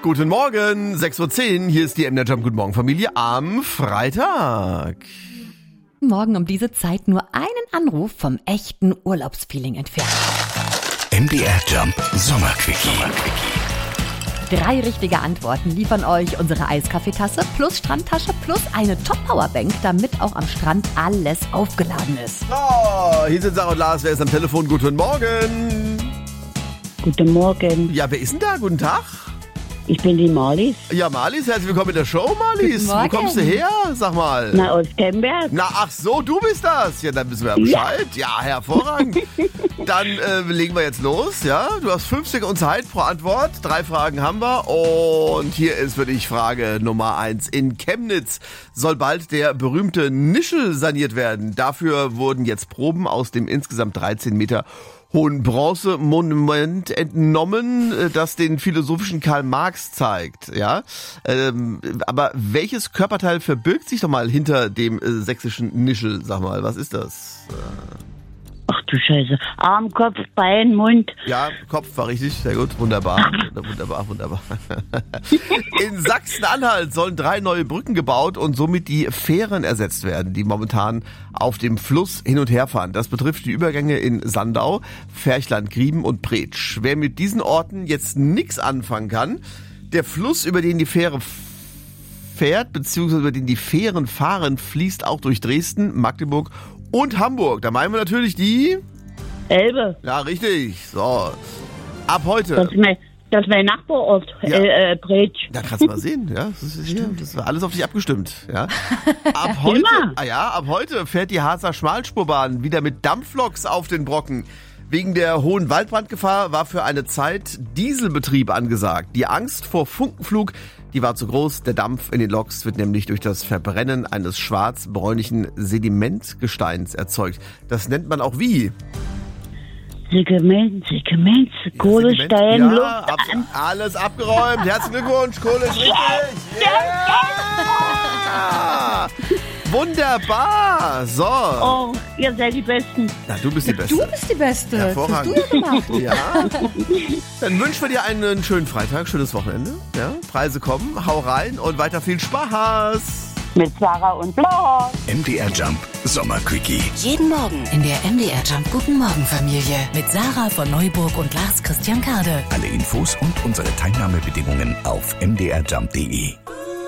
Guten Morgen, 6:10 Uhr, hier ist die MDR Jump Guten Morgen Familie am Freitag. Morgen um diese Zeit nur einen Anruf vom echten Urlaubsfeeling entfernt. MDR Jump Sommerquickie. 3 richtige Antworten liefern euch unsere Eiskaffeetasse plus Strandtasche plus eine Top-Powerbank, damit auch am Strand alles aufgeladen ist. Oh, hier sind Sarah und Lars, wer ist am Telefon? Guten Morgen. Guten Morgen, Ja, wer ist denn da? Guten Tag. ich bin die Marlies. Ja, Marlies, herzlich willkommen in der Show, Marlies. Guten Wo Morgen. kommst du her? Sag mal. Na, aus Kemberg. Na, ach so, du bist das. Ja, dann wissen wir ja Bescheid. Ja, hervorragend. Dann legen wir jetzt los, ja? Du hast 5 Sekunden Zeit pro Antwort. 3 Fragen haben wir. Und hier ist für dich Frage Nummer 1. In Chemnitz soll bald der berühmte Nischel saniert werden. Dafür wurden jetzt Proben aus dem insgesamt 13 Meter hohen Bronzemonument entnommen, das den philosophischen Karl Marx zeigt, ja. Aber welches Körperteil verbirgt sich doch mal hinter dem sächsischen Nischel? Sag mal, was ist das? Ach du Scheiße. Arm, Kopf, Bein, Mund. Ja, Kopf war richtig, sehr gut, wunderbar, wunderbar. In Sachsen-Anhalt sollen 3 neue Brücken gebaut und somit die Fähren ersetzt werden, die momentan auf dem Fluss hin und her fahren. Das betrifft die Übergänge in Sandau, Ferchland, Grieben und Bretsch. Wer mit diesen Orten jetzt nichts anfangen kann, der Fluss, über den die Fähre fährt, beziehungsweise über den die Fähren fahren, fließt auch durch Dresden, Magdeburg und Hamburg. Da meinen wir natürlich die... Elbe. Ja, richtig. So. Ab heute. Das ist mein Nachbarort. Ja. Bretsch. Da kannst du mal sehen, ja. Das war alles auf dich abgestimmt, ja. Ab heute fährt die Harzer Schmalspurbahn wieder mit Dampfloks auf den Brocken. Wegen der hohen Waldbrandgefahr war für eine Zeit Dieselbetrieb angesagt. Die Angst vor Funkenflug, die war zu groß. Der Dampf in den Loks wird nämlich durch das Verbrennen eines schwarz-bräunlichen Sedimentgesteins erzeugt. Das nennt man auch wie? Segment, Kohlestein, Ja, Luft an. alles abgeräumt. Herzlichen Glückwunsch, Kohle ist richtig. Yeah. Wunderbar. So. Oh, ihr seid die Besten. Na, du bist die Beste. Du bist die Beste. Hervorragend. Das hast du ja gemacht. Ja. Dann wünschen wir dir einen schönen Freitag, schönes Wochenende. Ja, Preise kommen, hau rein und weiter viel Spaß. Mit Sarah und Blau. MDR Jump Sommerquickie. Jeden Morgen in der MDR Jump Guten Morgen Familie mit Sarah von Neuburg und Lars Christian Kade. Alle Infos und unsere Teilnahmebedingungen auf mdrjump.de.